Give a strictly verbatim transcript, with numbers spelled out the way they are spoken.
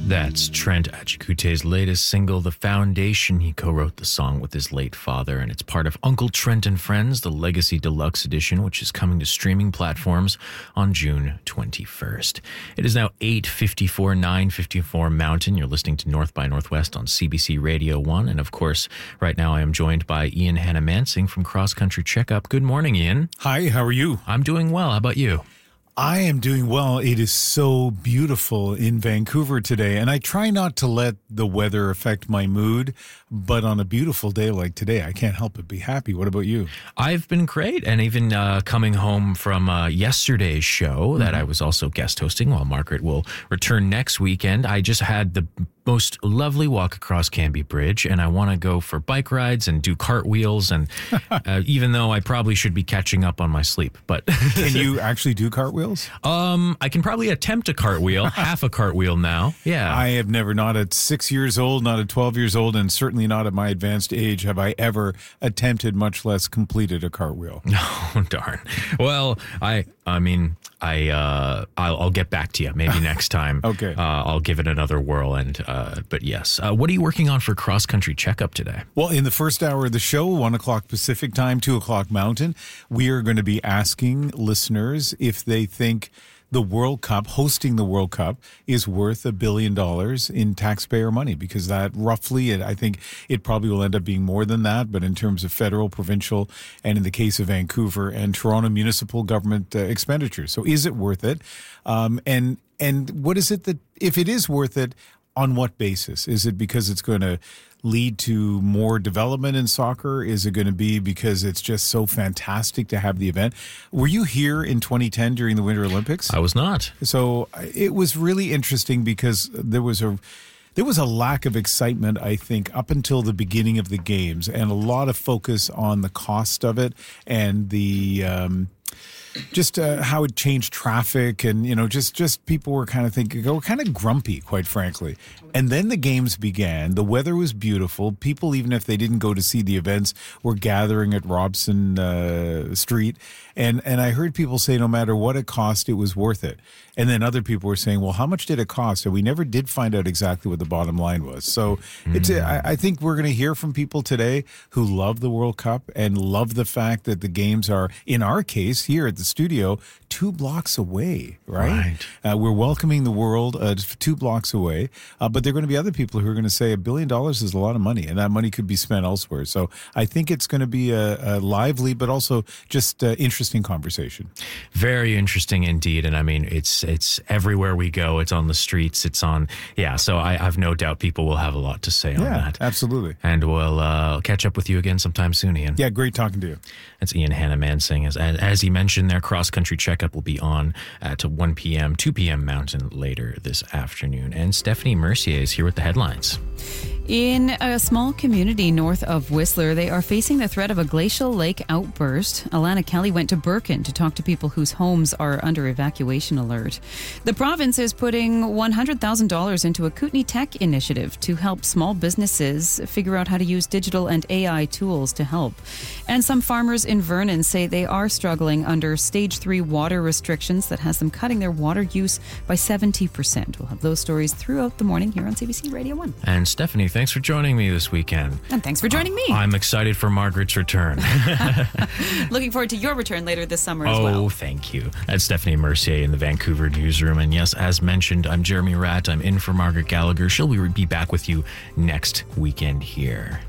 That's Trent Achikute's latest single, The Foundation. He co-wrote the song with his late father, and it's part of Uncle Trent and Friends, the Legacy Deluxe Edition, which is coming to streaming platforms on June twenty-first. It is now eight fifty-four, nine fifty-four Mountain. You're listening to North by Northwest on C B C Radio one. And of course, right now I am joined by Ian Hannah-Mansing from Cross Country Checkup. Good morning, Ian. Hi, how are you? I'm doing well. How about you? I am doing well. It is so beautiful in Vancouver today, and I try not to let the weather affect my mood, but on a beautiful day like today, I can't help but be happy. What about you? I've been great, and even uh, coming home from uh, yesterday's show that mm-hmm. I was also guest hosting while Margaret will return next weekend. I just had the most lovely walk across Cambie Bridge, and I want to go for bike rides and do cartwheels, and uh, even though I probably should be catching up on my sleep. But can you actually do cartwheels? Um, I can probably attempt a cartwheel, half a cartwheel now. Yeah. I have never, not at six years old, not at twelve years old, and certainly not at my advanced age, have I ever attempted, much less completed a cartwheel. Oh, darn. Well, I, I mean, I, uh, I'll, I'll get back to you maybe next time. Okay. Uh, I'll give it another whirl. And, uh, but yes, uh, what are you working on for Cross Country Checkup today? Well, in the first hour of the show, one o'clock Pacific time, two o'clock Mountain, we are going to be asking listeners if they think the World Cup, hosting the World Cup, is worth a billion dollars in taxpayer money, because that roughly, I think it probably will end up being more than that, but in terms of federal, provincial, and in the case of Vancouver and Toronto municipal government uh, expenditures. So is it worth it? Um, and and what is it that, if it is worth it, on what basis? Is it because it's going to lead to more development in soccer? Is it going to be because it's just so fantastic to have the event? Were you here in twenty ten during the Winter Olympics? I was not. So it was really interesting because there was a there was a lack of excitement, I think, up until the beginning of the games, and a lot of focus on the cost of it and the um, just uh, how it changed traffic, and you know, just just people were kind of thinking, were kind of grumpy, quite frankly. And then the games began. The weather was beautiful. People, even if they didn't go to see the events, were gathering at Robson uh, Street. And and I heard people say no matter what it cost, it was worth it. And then other people were saying, well, how much did it cost? And we never did find out exactly what the bottom line was. So mm-hmm. it's I, I think we're going to hear from people today who love the World Cup and love the fact that the games are, in our case, here at the studio, two blocks away, right? right. Uh, we're welcoming the world uh, two blocks away. Uh, but there are going to be other people who are going to say a billion dollars is a lot of money, and that money could be spent elsewhere. So I think it's going to be a, a lively, but also just uh, interesting conversation. Very interesting indeed. And I mean, it's it's everywhere we go. It's on the streets. It's on, yeah. So I have no doubt people will have a lot to say on yeah, that. Absolutely. And we'll uh, catch up with you again sometime soon, Ian. Yeah, great talking to you. That's Ian Hannah-Mansing. As, as he mentioned, their Cross Country Checkup will be on at one p.m., two p.m. Mountain later this afternoon. And Stephanie Mercier is here with the headlines. In a small community north of Whistler, they are facing the threat of a glacial lake outburst. Alana Kelly went to Birkin to talk to people whose homes are under evacuation alert. The province is putting one hundred thousand dollars into a Kootenay Tech initiative to help small businesses figure out how to use digital and A I tools to help. And some farmers in Vernon say they are struggling under stage three water restrictions that has them cutting their water use by seventy percent. We'll have those stories throughout the morning here on C B C Radio one. And Stephanie, thanks for joining me this weekend. And thanks for joining me. Uh, I'm excited for Margaret's return. Looking forward to your return later this summer as oh, well. Oh, thank you. That's Stephanie Mercier in the Vancouver newsroom. And yes, as mentioned, I'm Jeremy Ratt. I'm in for Margaret Gallagher. She'll be back with you next weekend here.